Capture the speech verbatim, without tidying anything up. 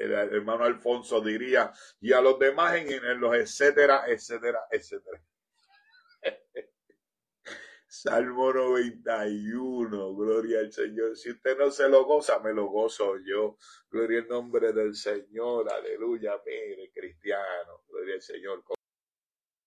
el hermano Alfonso diría, y a los demás en, en los etcétera, etcétera, etcétera. Salmo noventa y uno, gloria al Señor. Si usted no se lo goza, me lo gozo yo. Gloria al nombre del Señor, aleluya, mire, cristiano, gloria al Señor.